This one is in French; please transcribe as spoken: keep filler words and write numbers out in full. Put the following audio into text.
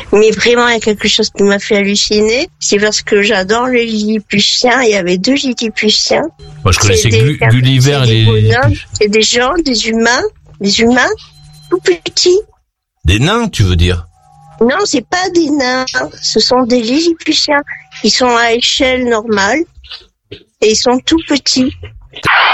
Mais vraiment, il y a quelque chose qui m'a fait halluciner. C'est parce que j'adore les Lilliputiens. Il y avait deux Lilliputiens. Moi, je connaissais des, Gulliver et les bonhommes, c'est des gens, des humains, des humains tout petits. Des nains, tu veux dire? Non, c'est pas des nains. Ce sont des Lilliputiens. Ils sont à échelle normale et ils sont tout petits.